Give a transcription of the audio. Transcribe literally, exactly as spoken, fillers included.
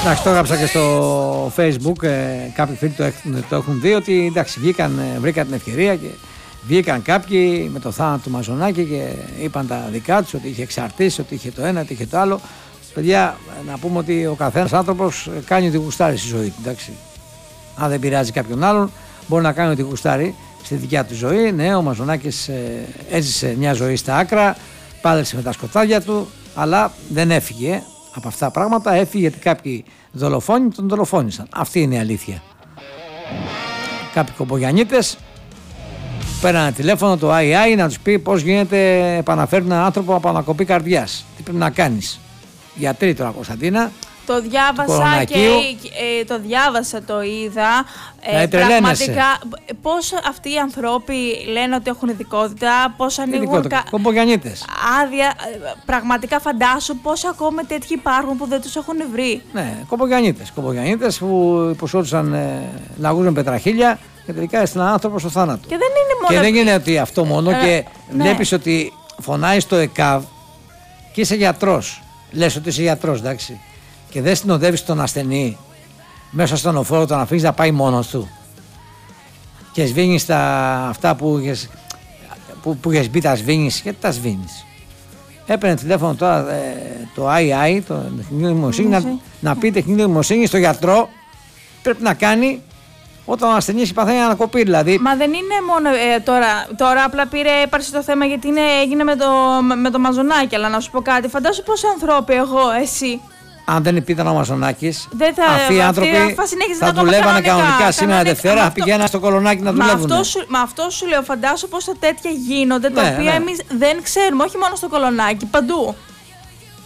Εντάξει, το έγραψα και στο Facebook. Ε, κάποιοι φίλοι το, το έχουν δει ότι εντάξει, βγήκαν, βρήκαν την ευκαιρία και βγήκαν κάποιοι με το θάνατο του Μαζονάκη και είπαν τα δικά τους, ότι είχε εξαρτήσει, ότι είχε το ένα, ότι είχε το άλλο. Παιδιά, να πούμε ότι ο καθένας άνθρωπος κάνει ό,τι γουστάρει στη ζωή του. Εντάξει. Αν δεν πειράζει κάποιον άλλον, μπορεί να κάνει ό,τι γουστάρει στη δικιά του ζωή. Ναι, ο Μαζονάκης ε, έζησε μια ζωή στα άκρα, πάλεψε με τα σκοτάδια του, αλλά δεν έφυγε από αυτά τα πράγματα. Έφυγε γιατί κάποιοι δολοφόνοι τον δολοφόνησαν. Αυτή είναι η αλήθεια. Κάποιοι κομπογιαννίτες πέρανε τηλέφωνο το άι άι να τους πει πώς γίνεται, επαναφέρουν έναν άνθρωπο από ανακοπή καρδιάς. Τι πρέπει να κάνεις. Γιατροί τώρα, Κωνσταντίνα. Το διάβασα και ε, το διάβασα, το είδα. Ε, πραγματικά, πώς αυτοί οι άνθρωποι λένε ότι έχουν ειδικότητα, πώς ανοίγουν. Κα... Κομπογιαννίτες. Άδεια. Πραγματικά φαντάσου πώς ακόμα τέτοιοι υπάρχουν που δεν τους έχουν βρει. Ναι, κομπογιαννίτες. Κομπογιαννίτες που υποσχόντουσαν ε, λαγούς με πετραχίλια και τελικά έστειλαν άνθρωπο στο θάνατο. Και δεν είναι μόνο. Και δεν είναι ότι αυτό μόνο ε, και ναι. Βλέπεις ότι φωνάει στο ΕΚΑΒ και είσαι γιατρός. Λες ότι είσαι γιατρός, εντάξει. Και δεν συνοδεύεις τον ασθενή μέσα στον οφόρο, τον αφήνεις να πάει μόνος του και σβήνεις τα αυτά που είχες, που, που είχες μπει, τα σβήνεις. Γιατί τα σβήνεις. Έπαιρνε τηλέφωνο τώρα ε, το άι άι, το τεχνητή νοημοσύνη, να, να πει τεχνητή νοημοσύνη στο γιατρό πρέπει να κάνει όταν ο ασθενής παθαίνει ανακοπή, δηλαδή. Μα δεν είναι μόνο ε, τώρα, τώρα απλά πήρε έπαρση το θέμα γιατί είναι, έγινε με το, με το Μαζονάκη, αλλά να σου πω κάτι, φαντάσου πόσοι ανθρώποι, εγώ, εσύ. Αν δεν υπήρχαν ο Μαζονάκης, θα, αυτοί οι άνθρωποι θα, θα δουλεύανε κανονικά σήμερα Δευτέρα, θα πηγαίναν στο Κολονάκι να δουλεύουν. Αυτό σου, μα αυτό σου λέω, φαντάσου πόσα τέτοια γίνονται, τα ναι, οποία ναι. εμείς δεν ξέρουμε, όχι μόνο στο Κολονάκι, παντού.